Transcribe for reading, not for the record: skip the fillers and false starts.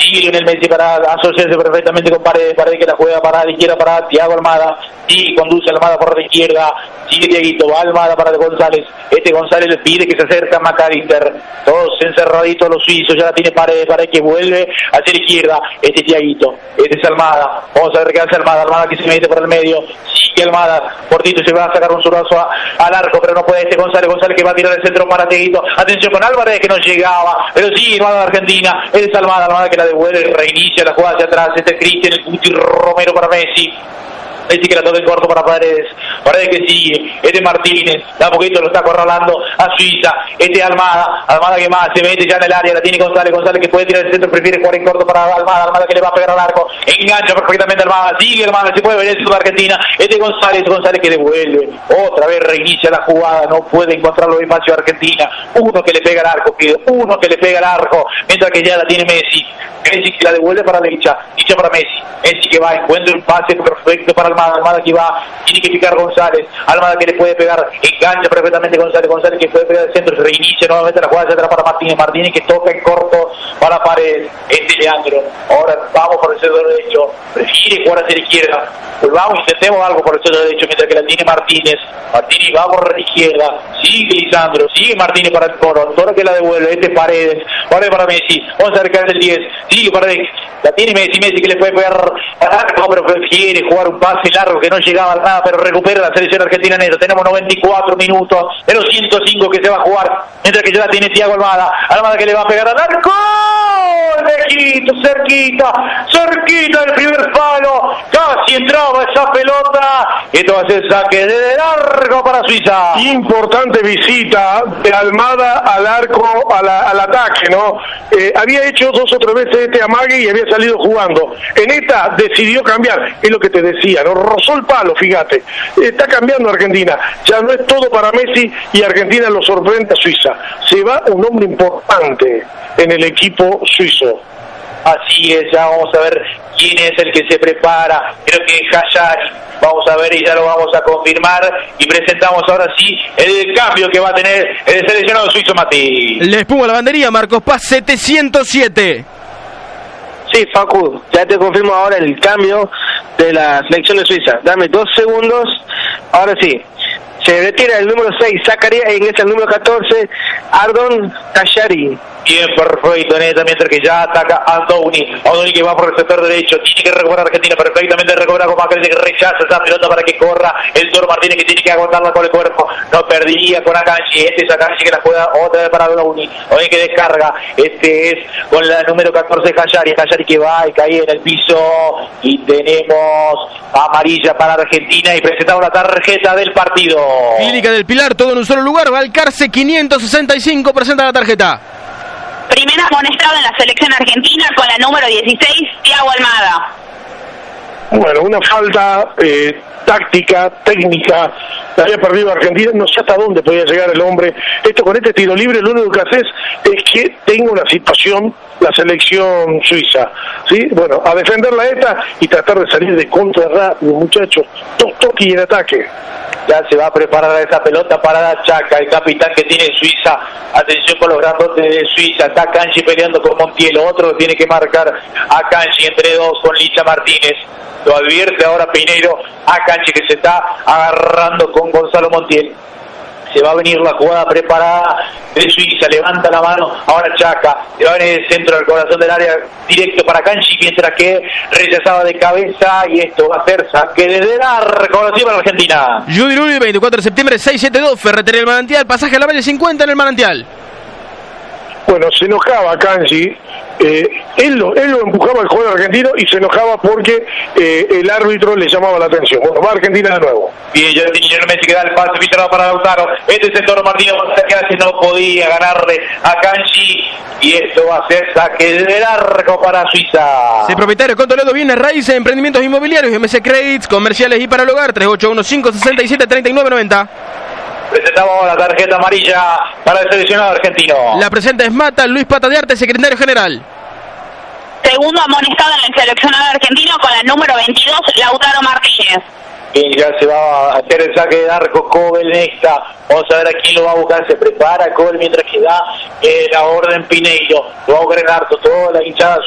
Sigue en el Messi para asociarse perfectamente con Paredes que la juega para la izquierda para Thiago Almada, y conduce Almada por la izquierda, sigue Thiaguito, va Almada para González, González le pide que se acerque a McAllister, todos encerraditos los suizos, ya la tiene Paredes que vuelve hacia la izquierda, Thiaguito, es Almada, vamos a ver qué hace Almada que se mete por el medio, sigue Almada, cortito, se va a sacar un zurdazo al arco, pero no puede González que va a tirar el centro para Thiaguito, atención con Álvarez que no llegaba, pero sigue Almada de Argentina, es Almada que la devuelve, reinicia la jugada hacia atrás, Cristian, el Cuti Romero para Messi que la toca en corto para Paredes que sigue, Martínez, da un poquito, lo está acorralando a Suiza, Almada que más, se mete ya en el área, la tiene González que puede tirar el centro, prefiere jugar en corto para Almada que le va a pegar al arco, engancha perfectamente Almada, sigue Almada, se puede ver el centro de Argentina, González que devuelve, otra vez reinicia la jugada, no puede encontrar los espacios de Argentina, uno que le pega al arco, mientras que ya la tiene Messi que la devuelve para la derecha para Messi que va, encuentra un pase perfecto para Almada que va, tiene que picar González, Almada que le puede pegar, engancha perfectamente González que puede pegar el centro, se reinicia nuevamente la jugada hacia atrás para Martínez que toca en corto para Paredes, Leandro, ahora vamos por el centro derecho, prefiere jugar hacia la izquierda, pues vamos, intentemos algo por el centro derecho mientras que la tiene Martínez va por la izquierda, sigue Lisandro, sigue Martínez para el Toro que la devuelve, Paredes para Messi, vamos a acercar el 10, sigue Paredes, la tiene Messi que le puede pegar al arco, pero prefiere jugar un pase largo que no llegaba a nada, pero recupera la selección argentina en eso. Tenemos 94 minutos de los 105 que se va a jugar, mientras que ya la tiene Thiago Almada que le va a pegar al arco, lejito, cerquita del primer palo, casi entraba esa pelota, esto va a ser saque de largo para Suiza. Importante visita de Almada al arco, al ataque, ¿no? Había hecho 2 o 3 veces amague y había salido jugando. En esta decidió cambiar, es lo que te decía, ¿no? Rozó el palo, fíjate. Está cambiando Argentina, ya no es todo para Messi y Argentina lo sorprende a Suiza. Se va un hombre importante en el equipo suizo. Así es, ya vamos a ver quién es el que se prepara, creo que es Hayari, vamos a ver y ya lo vamos a confirmar y presentamos ahora sí el cambio que va a tener el seleccionado suizo Mati. Le espuma la bandería, Marcos Paz 707. Sí, Facu, ya te confirmo ahora el cambio de la selección de Suiza. Dame 2 segundos, ahora sí. Se retira el número 6, Zakaria, y ingresa el número 14, Ardon Hayari. Bien, perfecto, mientras que ya ataca Andoni que va por el sector derecho, tiene que recuperar Argentina, perfectamente recobra con Macri que rechaza esa pelota para que corra el Toro Martínez que tiene que aguantarla con el cuerpo, no perdía con Akanji, es Akanji que la juega otra vez para Andoni que descarga, es con la número 14 Hayari que va y cae en el piso y tenemos amarilla para Argentina y presentamos la tarjeta del partido. Clínica del Pilar, todo en un solo lugar, Valcarce 565 presenta la tarjeta. Primera amonestada en la selección argentina con la número 16, Thiago Almada. Bueno, una falta táctica, técnica, la había perdido Argentina, no sé hasta dónde podía llegar el hombre. Con este tiro libre lo único que haces es que tenga una situación la selección suiza, ¿sí? Bueno, a defenderla y tratar de salir de contra rápido, muchachos, toque y en ataque. Ya se va a preparar esa pelota para la Chaca, el capitán que tiene Suiza. Atención con los grandotes de Suiza. Está Kanji peleando con Montiel. Otro tiene que marcar a Kanji entre dos con Licha Martínez. Lo advierte ahora Pineiro a Kanji que se está agarrando con Gonzalo Montiel. Se va a venir la jugada preparada de Suiza, levanta la mano, ahora Chaca, se va a venir el centro del corazón del área directo para Kanji, mientras que rechazaba de cabeza y esto va a ser saque desde el arco para Argentina. Judy Luli, 24 de septiembre, 672, Ferretería El Manantial, pasaje a la valle 50 en El Manantial. Bueno, se enojaba Kanji, él lo empujaba al jugador argentino y se enojaba porque el árbitro le llamaba la atención. Bueno, va Argentina de nuevo. Bien, ya tiene Messi que da el pase filtrado para Lautaro. Es el Toro Martínez que no podía ganarle a Kanji y esto va a ser saque del arco para Suiza. Se propietario con Toledo, bienes raíces, emprendimientos inmobiliarios, MS Credits, comerciales y para el hogar, 3815673990. Presentamos la tarjeta amarilla para el seleccionado argentino. La presenta es Mata, Luis Pata de Arte, secretario general. Segundo amonestado en el seleccionado argentino con la número 22, Lautaro Martínez. Bien, ya se va a hacer el saque de arco Cobel en esta. Vamos a ver a quién lo va a buscar. Se prepara Cobel mientras que da la orden Pineiro. Lo va a buscar en arco. Toda la hinchada